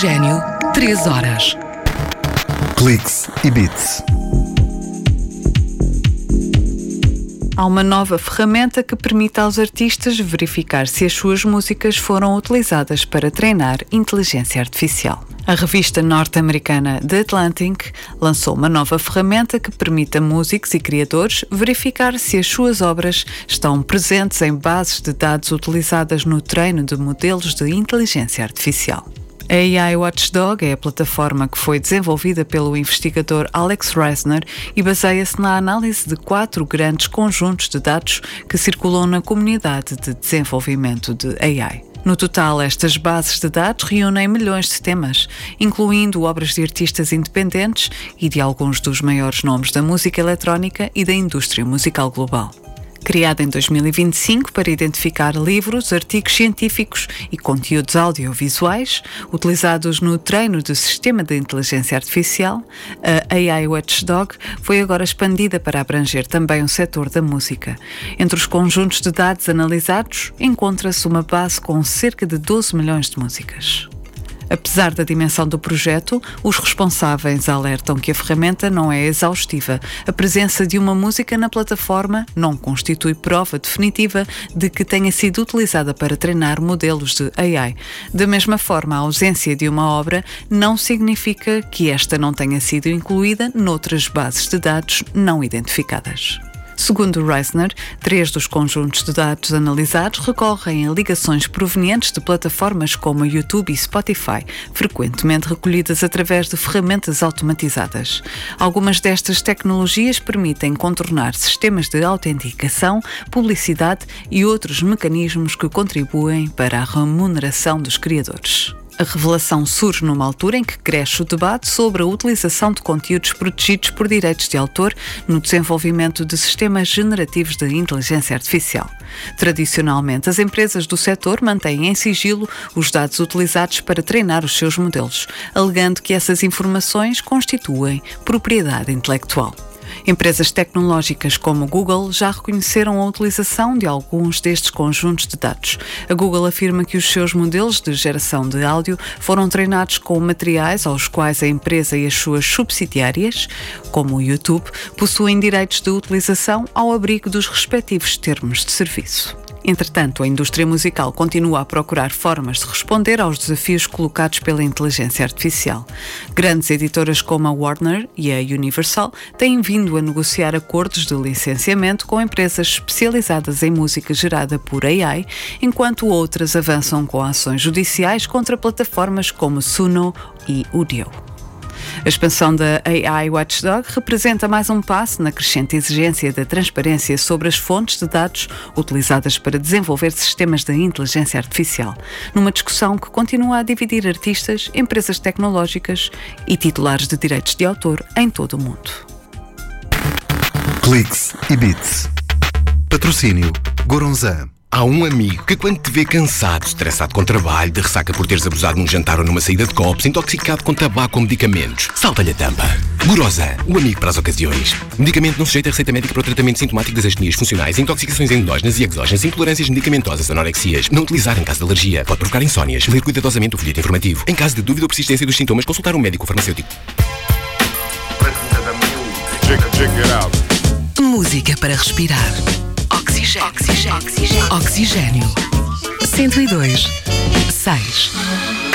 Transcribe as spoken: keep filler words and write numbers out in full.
Oxigênio, três horas. Cliques e Beats. Há uma nova ferramenta que permite aos artistas verificar se as suas músicas foram utilizadas para treinar inteligência artificial. A revista norte-americana The Atlantic lançou uma nova ferramenta que permite a músicos e criadores verificar se as suas obras estão presentes em bases de dados utilizadas no treino de modelos de inteligência artificial. A A I Watchdog é a plataforma que foi desenvolvida pelo investigador Alex Reisner e baseia-se na análise de quatro grandes conjuntos de dados que circulam na comunidade de desenvolvimento de A I. No total, estas bases de dados reúnem milhões de temas, incluindo obras de artistas independentes e de alguns dos maiores nomes da música eletrónica e da indústria musical global. Criada em dois mil e vinte e cinco para identificar livros, artigos científicos e conteúdos audiovisuais utilizados no treino do sistema de inteligência artificial, a A I Watchdog foi agora expandida para abranger também o setor da música. Entre os conjuntos de dados analisados, encontra-se uma base com cerca de doze milhões de músicas. Apesar da dimensão do projeto, os responsáveis alertam que a ferramenta não é exaustiva. A presença de uma música na plataforma não constitui prova definitiva de que tenha sido utilizada para treinar modelos de A I. Da mesma forma, a ausência de uma obra não significa que esta não tenha sido incluída noutras bases de dados não identificadas. Segundo Reisner, três dos conjuntos de dados analisados recorrem a ligações provenientes de plataformas como YouTube e Spotify, frequentemente recolhidas através de ferramentas automatizadas. Algumas destas tecnologias permitem contornar sistemas de autenticação, publicidade e outros mecanismos que contribuem para a remuneração dos criadores. A revelação surge numa altura em que cresce o debate sobre a utilização de conteúdos protegidos por direitos de autor no desenvolvimento de sistemas generativos de inteligência artificial. Tradicionalmente, as empresas do setor mantêm em sigilo os dados utilizados para treinar os seus modelos, alegando que essas informações constituem propriedade intelectual. Empresas tecnológicas como Google já reconheceram a utilização de alguns destes conjuntos de dados. A Google afirma que os seus modelos de geração de áudio foram treinados com materiais aos quais a empresa e as suas subsidiárias, como o YouTube, possuem direitos de utilização ao abrigo dos respectivos termos de serviço. Entretanto, a indústria musical continua a procurar formas de responder aos desafios colocados pela inteligência artificial. Grandes editoras como a Warner e a Universal têm vindo a negociar acordos de licenciamento com empresas especializadas em música gerada por A I, enquanto outras avançam com ações judiciais contra plataformas como Suno e Udio. A expansão da A I Watchdog representa mais um passo na crescente exigência da transparência sobre as fontes de dados utilizadas para desenvolver sistemas de inteligência artificial, numa discussão que continua a dividir artistas, empresas tecnológicas e titulares de direitos de autor em todo o mundo. Cliques e Beats. Patrocínio Goronzan. Há um amigo que quando te vê cansado, estressado com trabalho, de ressaca por teres abusado num jantar ou numa saída de copos, intoxicado com tabaco ou medicamentos, salta-lhe a tampa. Goronzan, o amigo para as ocasiões. Medicamento não sujeito a receita médica para o tratamento sintomático das astenias funcionais, intoxicações endógenas e exógenas, intolerâncias medicamentosas, anorexias. Não utilizar em caso de alergia. Pode provocar insónias. Ler cuidadosamente o folheto informativo. Em caso de dúvida ou persistência dos sintomas, consultar um médico ou farmacêutico. Música para respirar. Oxigênio. Oxigênio. Oxigênio. Oxigênio. cento e dois. seis.